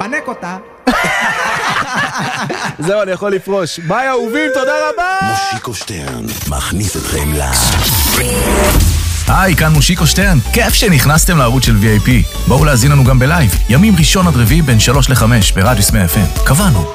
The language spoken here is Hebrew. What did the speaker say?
פנק אותה. זהו, אני יכול לפרוש. ביי אהובים, תודה רבה. מושיקו שטרן מכניס אתכם היי, כאן מושיקו שטרן. כיף שנכנסתם לערוץ של VIP. בואו להזין לנו גם בלייב. ימים ראשון עד רביעי בין 3 ל-5 ברדיו סמי FM. קבענו.